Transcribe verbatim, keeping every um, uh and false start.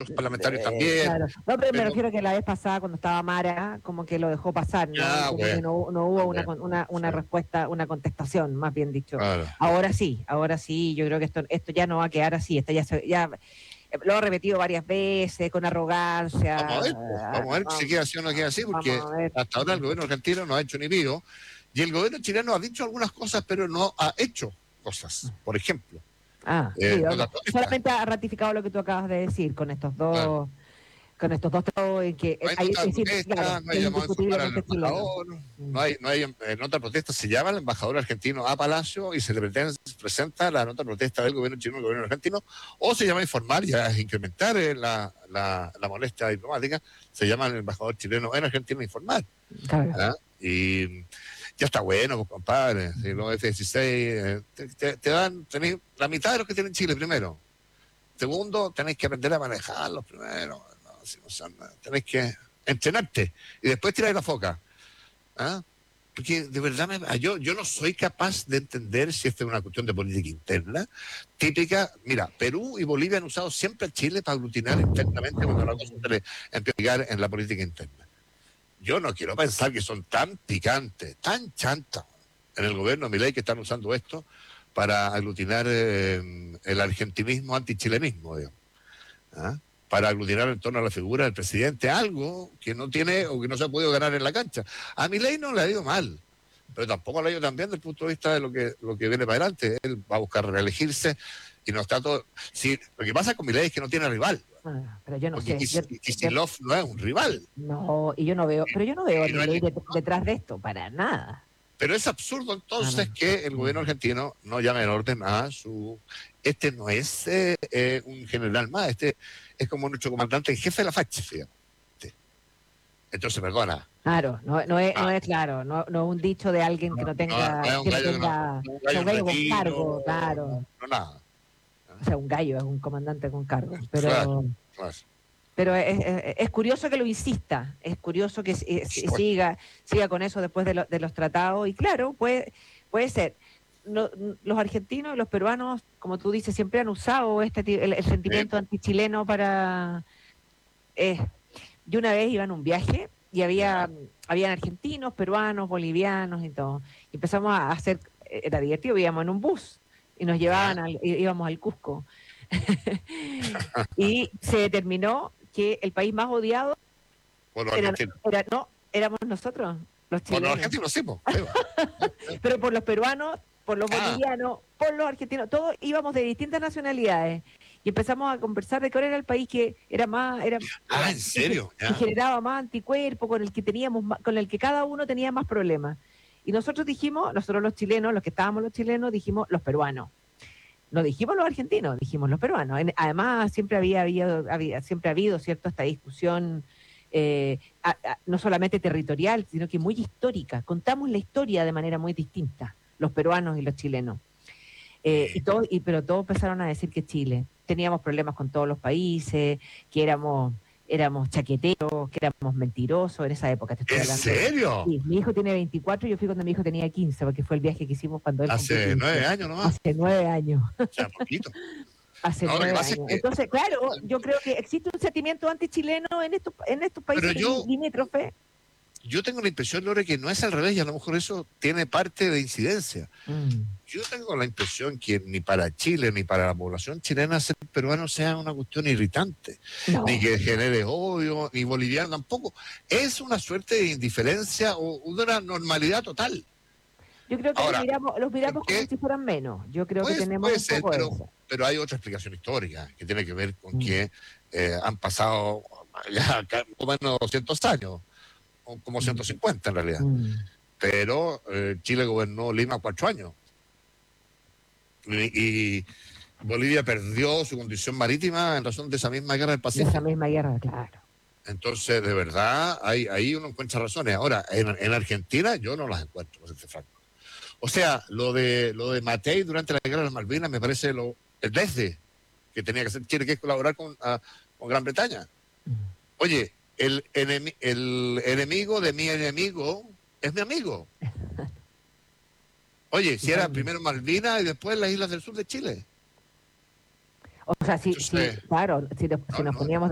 otros parlamentarios Eh, también. claro. No, pero, me Pero, refiero que la vez pasada, cuando estaba Mara, como que lo dejó pasar, ¿no? ya, Como que bueno, no, no hubo ah, una, bueno, con- una, una sí, respuesta, una contestación, más bien dicho. claro. Ahora sí, ahora sí, yo creo que esto, esto ya no va a quedar así, esto ya, se- ya eh, lo ha repetido varias veces, con arrogancia. Vamos a ver, pues, Ah, vamos a no, ver si queda así o no queda así, porque vamos a ver. hasta ahora el gobierno argentino no ha hecho ni pío, y el gobierno chileno ha dicho algunas cosas, pero no ha hecho cosas. Por ejemplo, Ah, eh, sí, no no, las protestas. solamente ha ratificado lo que tú acabas de decir con estos Claro. dos, con estos dos tratados en que No eh, hay hay, nota de es, in- claro, protesta, no que hay es llamado a informar al indiscutiblemente chileno. embajador, Mm. no hay, no hay eh, nota de protesta. Se llama al embajador argentino a Palacio y se le pretende- se presenta la nota de protesta del gobierno chileno al gobierno argentino, o se llama a informar y a incrementar eh, la, la, la molestia diplomática. Se llama al embajador chileno en Argentina a informar. Claro. ¿Ah? Y ya está bueno, pues, compadre. Si los F dieciséis eh, te, te, te dan, tenéis la mitad de los que tienen Chile primero. Segundo, tenéis que aprender a manejarlos primero. No, si no son, tenéis que entrenarte y después tirar la foca. ¿Ah? Porque de verdad me, yo, yo no soy capaz de entender si esta es una cuestión de política interna típica. Mira, Perú y Bolivia han usado siempre a Chile para aglutinar internamente cuando la cosa se le empieza a pegar en la política interna. Yo no quiero pensar que son tan picantes, tan chantas en el gobierno de Milei que están usando esto para aglutinar eh, el argentinismo antichilenismo, digamos. ¿Ah? Para aglutinar en torno a la figura del presidente, algo que no tiene o que no se ha podido ganar en la cancha. A Milei no le ha ido mal, pero tampoco le ha ido tan bien desde el punto de vista de lo que, lo que viene para adelante. Él va a buscar reelegirse y no está todo... Sí, lo que pasa con Milei es que no tiene rival, Ah, pero yo no porque sé. Yo, yo- Kicillof no es un rival. no, y yo no veo, pero yo no veo a Y no es Milei ni- det- detrás de esto, para nada. Pero es absurdo Ah, entonces no. que el gobierno argentino no llame en orden a su... Este no es eh, eh, un general más, este es como nuestro comandante en jefe de la facha, fíjate. Entonces, perdona. Claro, no, no es, no Ah, es claro, no, no es un dicho de alguien que no, no no, no tenga, es un que no gallo, que no, tenga, no es un o sea, gallo un en gallo con retiro, cargo, claro. no, no nada. O sea, un gallo es un comandante con cargo, Claro, pero claro. pero es, es- es curioso que lo insista, es curioso que eh, Por si- supuesto. siga siga con eso después de, lo- de los tratados y claro, puede puede ser. No- n- los argentinos y los peruanos, como tú dices, siempre han usado este ti- el, el Eh, sentimiento antichileno para eh, yo una vez iba en un viaje y había ya, habían argentinos, peruanos, bolivianos y todo. Y empezamos a hacer, era divertido, íbamos en un bus y nos ya. llevaban al, í- íbamos al Cusco. Y se determinó que el país más odiado Por los era, argentinos. era- no, éramos nosotros, los Por los chilenos. argentinos, sí, po, sí, po. Pero por los peruanos, por los Ah, bolivianos, por los argentinos, todos íbamos de distintas nacionalidades. Y empezamos a conversar de cuál era el país que era más, era, ah, era- ¿en serio? que Ya. generaba más anticuerpos, con el que teníamos más- con el que cada uno tenía más problemas. Y nosotros dijimos, nosotros los chilenos, los que estábamos los chilenos, dijimos los peruanos. No dijimos los argentinos, dijimos los peruanos. En- además, siempre había, habido, había, siempre ha habido, ¿cierto?, esta discusión eh, a- a- no solamente territorial, sino que muy histórica. Contamos la historia de manera muy distinta, los peruanos y los chilenos. Eh, y Sí. todo, y, pero todos empezaron a decir que Chile. Teníamos problemas con todos los países, que éramos, éramos chaqueteros, que éramos mentirosos en esa época. Te estoy ¿En hablando. serio? Sí, mi hijo tiene veinticuatro y yo fui cuando mi hijo tenía quince, porque fue el viaje que hicimos cuando él cumplió Hace quince. nueve años nomás. Hace nueve años. O sea, poquito. Hace No, lo que nueve pasa es años. que- Entonces, claro, yo creo que existe un sentimiento antichileno en estos, en estos países Pero yo- limítrofes. Yo tengo la impresión, Lore, que no es al revés y a lo mejor eso tiene parte de incidencia. Mm. Yo tengo la impresión que ni para Chile ni para la población chilena ser peruano sea una cuestión irritante, No. ni que genere odio, ni boliviano tampoco. Es una suerte de indiferencia o de una normalidad total. Yo creo que Ahora, los miramos, los miramos ¿en qué? como si fueran menos. Yo creo Pues, que tenemos puede un ser, poco de pero, eso. pero hay otra explicación histórica que tiene que ver con Mm. que eh, han pasado ya ca- como menos doscientos años, o como ciento cincuenta en realidad. Mm. Pero eh, Chile gobernó Lima cuatro años. Y, y Bolivia perdió su condición marítima en razón de esa misma guerra del De esa Pacífico. misma guerra, claro. Entonces, de verdad, ahí, ahí uno encuentra razones. Ahora, en, en Argentina yo no las encuentro, para serte franco. O sea, lo de lo de Matei durante la guerra de las Malvinas me parece lo el desde que tenía que hacer Chile, que es colaborar con, a- con Gran Bretaña. Mm. Oye, el, enemi- el enemigo de mi enemigo es mi amigo. Oye, si era primero Malvinas y después las islas del sur de Chile. O sea, sí, Entonces, sí, claro, si, nos- si no, nos no, poníamos